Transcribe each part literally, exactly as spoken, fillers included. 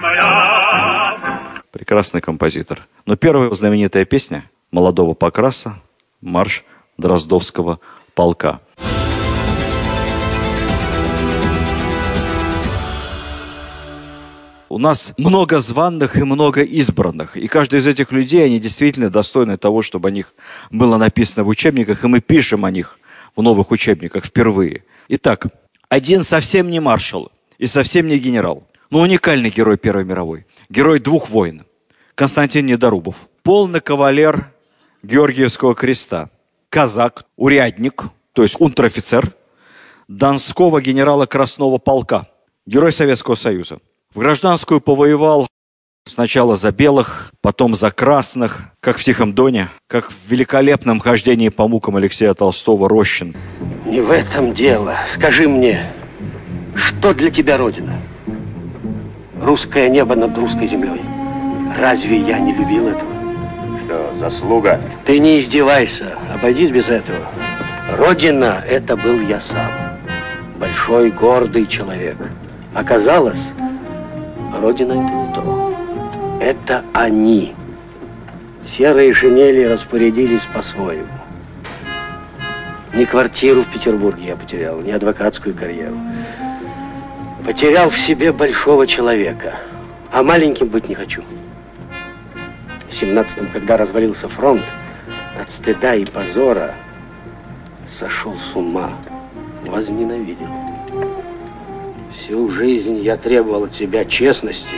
Прекрасный композитор. Но первая знаменитая песня молодого Покраса — марш Дроздовского полка. У нас много званных и много избранных. И каждый из этих людей, они действительно достойны того, чтобы о них было написано в учебниках, и мы пишем о них в новых учебниках впервые. Итак, один совсем не маршал и совсем не генерал, но уникальный герой Первой мировой. Герой двух войн. Константин Недорубов. Полный кавалер Георгиевского креста. Казак, урядник, то есть унтер-офицер Донского генерала Красного полка. Герой Советского Союза. В гражданскую повоевал сначала за белых, потом за красных, как в «Тихом доне», как в великолепном хождении по мукам Алексея Толстого «Рощин». Не в этом дело. Скажи мне, что для тебя Родина? Русское небо над русской землей. Разве я не любил этого? Что, заслуга? Ты не издевайся, обойдись без этого. Родина — это был я сам. Большой, гордый человек. Оказалось, Родина — это не то. Это они. Серые шинели распорядились по-своему. Ни квартиру в Петербурге я потерял, ни адвокатскую карьеру. Потерял в себе большого человека. А маленьким быть не хочу. В семнадцатом, когда развалился фронт, от стыда и позора сошел с ума, возненавидел. Всю жизнь я требовал от тебя честности.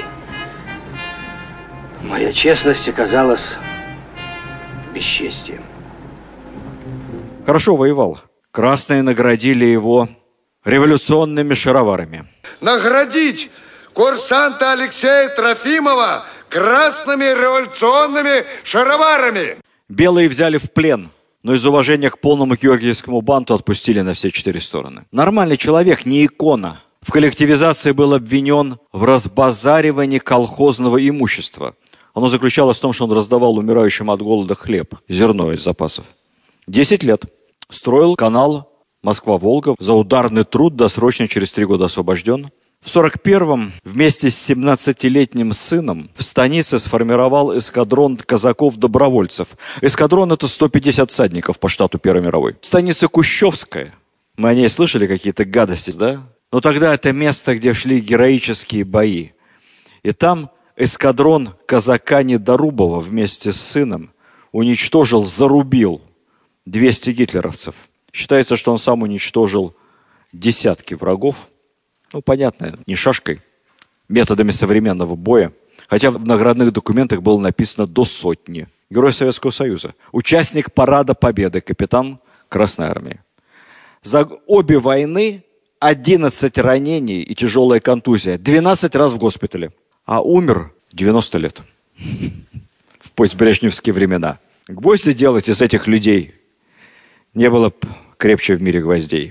Моя честность оказалась бесчестием. Хорошо воевал. Красные наградили его революционными шароварами. Наградить курсанта Алексея Трофимова красными революционными шароварами. Белые взяли в плен, но из уважения к полному георгиевскому банту отпустили на все четыре стороны. Нормальный человек, не икона. В коллективизации был обвинен в разбазаривании колхозного имущества. Оно заключалось в том, что он раздавал умирающим от голода хлеб, зерно из запасов. Десять лет. Строил канал Москва-Волга. За ударный труд досрочно через три года освобожден. В сорок первом вместе с семнадцатилетним сыном в станице сформировал эскадрон казаков-добровольцев. Эскадрон — это сто пятьдесят всадников по штату Первой мировой. Станица Кущевская. Мы о ней слышали какие-то гадости, да? Но тогда это место, где шли героические бои. И там эскадрон казака Недорубова вместе с сыном уничтожил, зарубил двести гитлеровцев. Считается, что он сам уничтожил десятки врагов. Ну, понятно, не шашкой, методами современного боя. Хотя в наградных документах было написано до сотни. Герой Советского Союза. Участник парада Победы, капитан Красной Армии. За обе войны одиннадцать ранений и тяжелая контузия. двенадцать раз в госпитале. А умер в девяносто лет. В постбрежневские времена. Гвозди делать из этих людей не было крепче в мире гвоздей.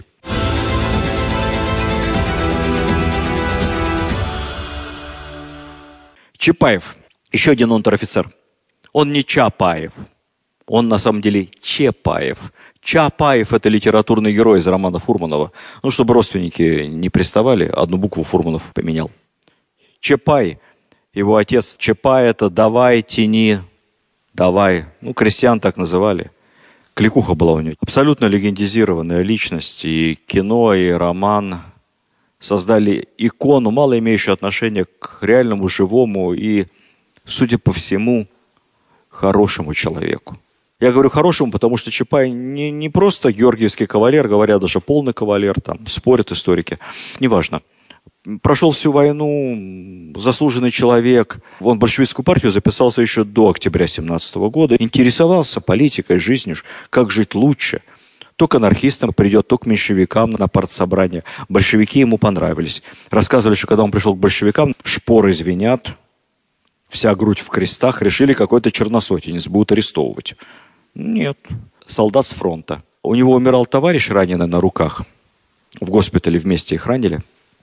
Чапаев. Еще один унтер-офицер. Он не Чапаев. Он на самом деле Чапаев. Чапаев — это литературный герой из романа Фурманова. Ну, чтобы родственники не приставали, одну букву Фурманов поменял. Чапай. Его отец Чапай — это давай, тяни, давай. Ну, крестьян так называли. Кликуха была у него. Абсолютно легендизированная личность. И кино, и роман. Создали икону, мало имеющую отношение к реальному, живому и, судя по всему, хорошему человеку. Я говорю хорошему, потому что Чапай не, не просто георгиевский кавалер, говорят, даже полный кавалер, там спорят историки. Неважно. Прошел всю войну, заслуженный человек. Он в большевистскую партию записался еще до октября семнадцатого года. Интересовался политикой, жизнью, как жить лучше. То к анархистам придет, то к меньшевикам на партсобрание. Большевики ему понравились. Рассказывали, что когда он пришел к большевикам, шпоры звенят, вся грудь в крестах, решили какой-то черносотенец, будут арестовывать. Нет. Солдат с фронта. У него умирал товарищ, раненый на руках. В госпитале вместе их ранили.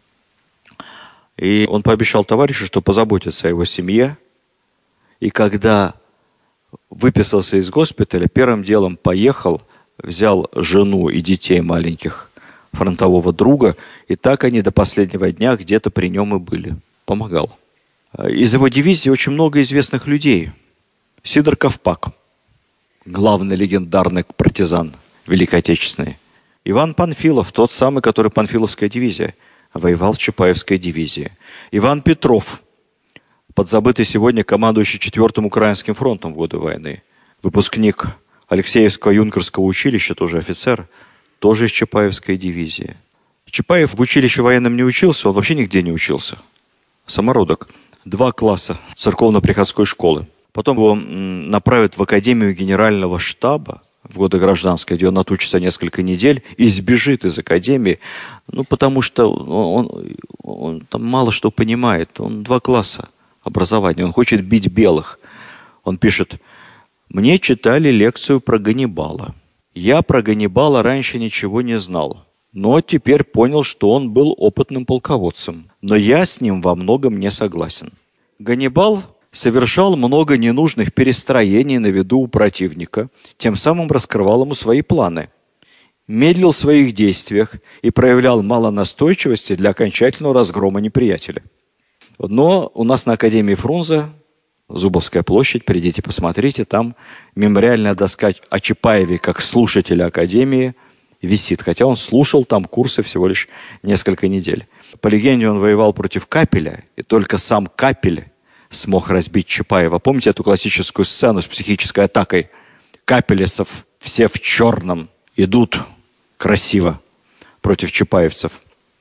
И он пообещал товарищу, что позаботится о его семье. И когда выписался из госпиталя, первым делом поехал, взял жену и детей маленьких фронтового друга, и так они до последнего дня где-то при нем и были. Помогал. Из его дивизии очень много известных людей. Сидор Ковпак, главный легендарный партизан Великой Отечественной. Иван Панфилов, тот самый, который Панфиловская дивизия, воевал в Чапаевской дивизии. Иван Петров, подзабытый сегодня командующий четвёртым Украинским фронтом в годы войны. Выпускник Алексеевского юнкерского училища, тоже офицер, тоже из Чапаевской дивизии. Чапаев в училище военном не учился, он вообще нигде не учился. Самородок. Два класса церковно-приходской школы. Потом его направят в Академию Генерального штаба в годы гражданской, где он отучится несколько недель и сбежит из Академии, ну, потому что он, он, он там мало что понимает. Он два класса образования, он хочет бить белых. Он пишет: «Мне читали лекцию про Ганнибала. Я про Ганнибала раньше ничего не знал, но теперь понял, что он был опытным полководцем. Но я с ним во многом не согласен. Ганнибал совершал много ненужных перестроений на виду у противника, тем самым раскрывал ему свои планы, медлил в своих действиях и проявлял мало настойчивости для окончательного разгрома неприятеля». Но у нас на Академии Фрунзе, Зубовская площадь, придите посмотрите, там мемориальная доска о Чапаеве как слушателя Академии висит, хотя он слушал там курсы всего лишь несколько недель. По легенде, он воевал против Капеля, и только сам Капель смог разбить Чапаева. Помните эту классическую сцену с психической атакой? Капелесов все в черном идут красиво против чапаевцев.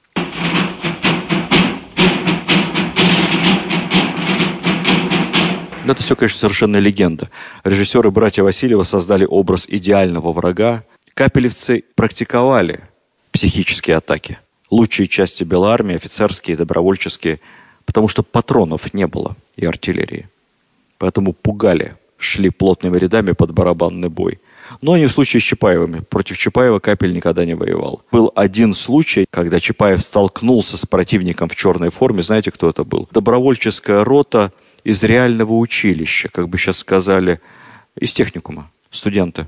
Это все, конечно, совершенно легенда. Режиссеры братья Васильева создали образ идеального врага. Капелевцы практиковали психические атаки. Лучшие части Белой армии, офицерские, добровольческие, потому что патронов не было и артиллерии. Поэтому пугали, шли плотными рядами под барабанный бой. Но не в случае с Чапаевыми. Против Чапаева Капель никогда не воевал. Был один случай, когда Чапаев столкнулся с противником в черной форме. Знаете, кто это был? Добровольческая рота из реального училища, как бы сейчас сказали, из техникума, студенты.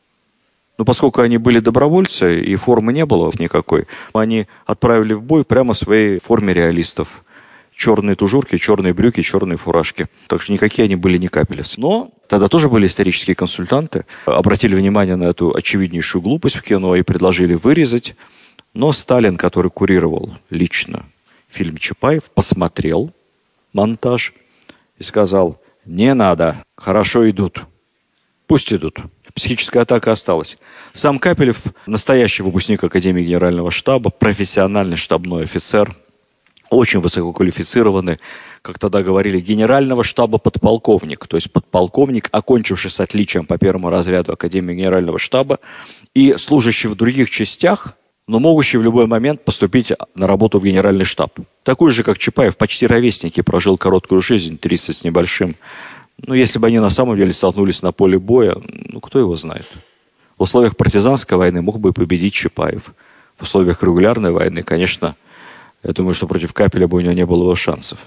Но поскольку они были добровольцы и формы не было никакой, они отправили в бой прямо в своей форме реалистов. Черные тужурки, черные брюки, черные фуражки. Так что никакие они были не капелевцы. Но тогда тоже были исторические консультанты. Обратили внимание на эту очевиднейшую глупость в кино и предложили вырезать. Но Сталин, который курировал лично фильм Чапаев, посмотрел монтаж и сказал: не надо, хорошо идут. Пусть идут. Психическая атака осталась. Сам Капелев, настоящий выпускник Академии Генерального штаба, профессиональный штабной офицер, очень высококвалифицированный, как тогда говорили, генерального штаба подполковник, то есть подполковник, окончивший с отличием по первому разряду Академию Генерального штаба и служащий в других частях, но могущий в любой момент поступить на работу в Генеральный штаб. Такой же, как Чапаев, почти ровесники, прожил короткую жизнь, тридцать с небольшим. Но если бы они на самом деле столкнулись на поле боя, ну, кто его знает. В условиях партизанской войны мог бы победить Чапаев. В условиях регулярной войны, конечно, я думаю, что против Капеля бы у него не было его шансов.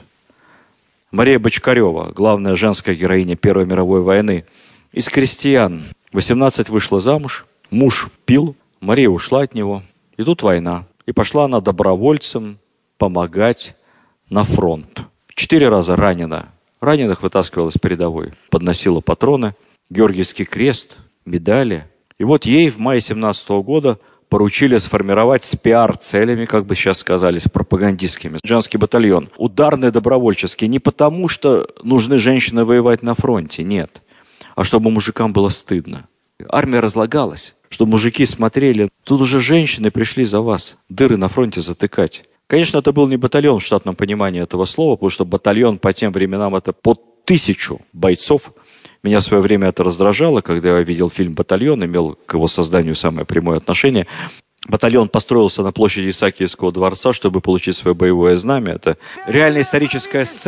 Мария Бочкарева, главная женская героиня Первой мировой войны, из крестьян. восемнадцать вышла замуж, муж пил, Мария ушла от него. И тут война. И пошла она добровольцем помогать на фронт. Четыре раза ранена. Раненых вытаскивала с передовой. Подносила патроны, Георгиевский крест, медали. И вот ей в мае семнадцатого года поручили сформировать с пиар-целями, как бы сейчас сказали, с пропагандистскими. Женский батальон. Ударный добровольческий. Не потому, что нужны женщины воевать на фронте. Нет. А чтобы мужикам было стыдно. Армия разлагалась. Чтобы мужики смотрели. Тут уже женщины пришли за вас. Дыры на фронте затыкать. Конечно, это был не батальон в штатном понимании этого слова, потому что батальон по тем временам это под тысячу бойцов. Меня в свое время это раздражало, когда я видел фильм «Батальон», имел к его созданию самое прямое отношение. Батальон построился на площади Исаакиевского дворца, чтобы получить свое боевое знамя. Это реальная историческая сцена.